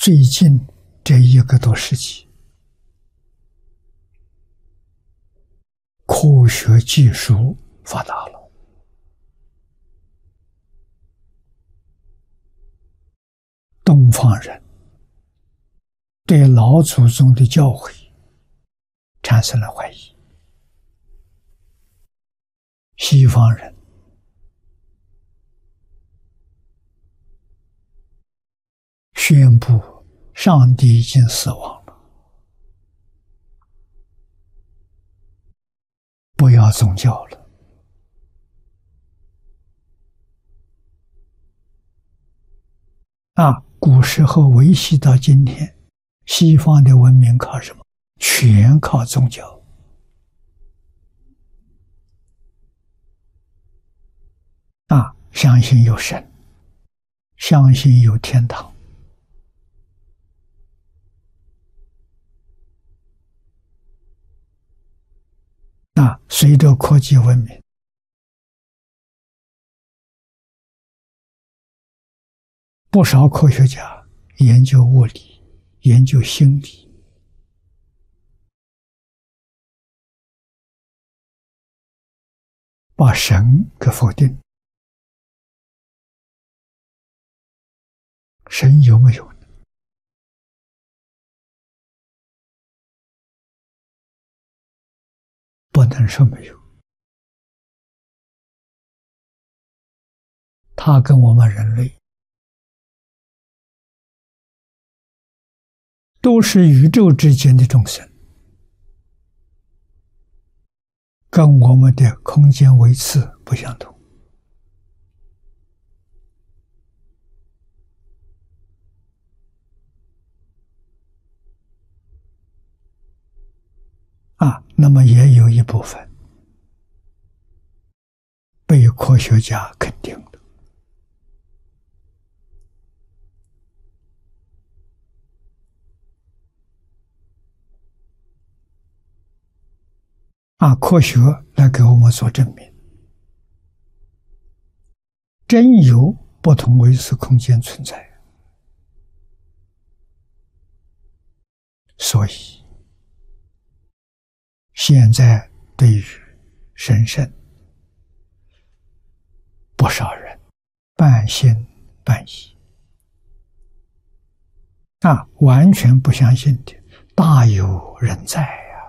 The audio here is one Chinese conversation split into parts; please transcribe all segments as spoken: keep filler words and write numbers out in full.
最近这一个多世纪，科学技术发达了，东方人对老祖宗的教诲产生了怀疑，西方人宣布上帝已经死亡了，不要宗教了。啊，古时候维系到今天，西方的文明靠什么？全靠宗教。啊，相信有神，相信有天堂。啊，随着科技文明，不少科学家研究物理，研究心理，把神给否定。神有没有呢？不能说没有，他跟我们人类都是宇宙之间的众生，跟我们的空间维次不相同。啊，那么也有一部分被科学家肯定的。啊，科学来给我们做证明，真有不同维次空间存在。所以现在对于神圣，不少人半信半疑，啊，完全不相信的大有人在呀。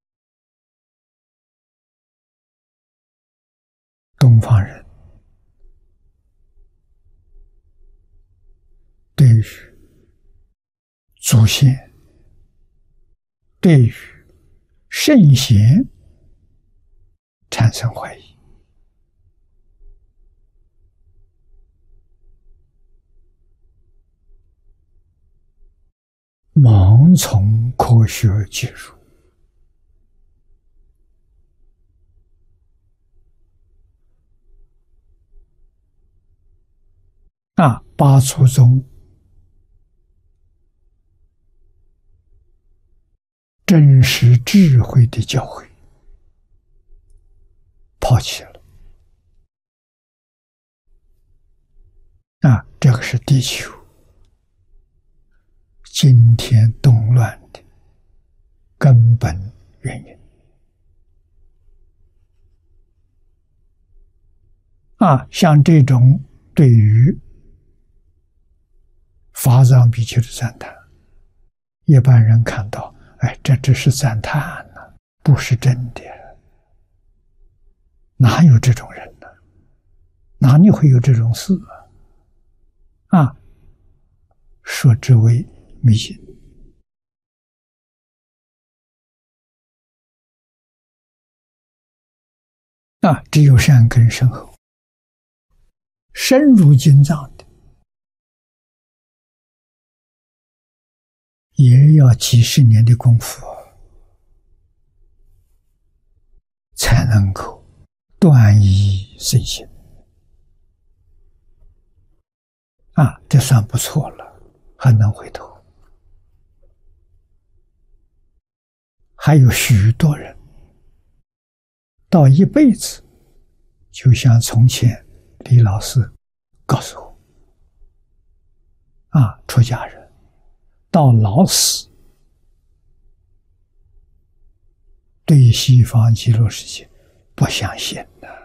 东方人对于祖先，对于圣贤产生怀疑，盲从科学技术。啊，把祖宗真实智慧的教诲抛弃了。啊，这个是地球今天动乱的根本原因。啊，像这种对于法藏比丘的赞叹，一般人看到，哎，这只是赞叹呢、啊，不是真的。哪有这种人呢？哪里会有这种事啊？啊，说之为迷信。啊，只有善根深厚、深入经藏的，也要几十年的功夫才能够断疑生信。啊，这算不错了，还能回头。还有许多人到一辈子，就像从前李老师告诉我，啊，出家人到老死，对西方极乐世界不相信的。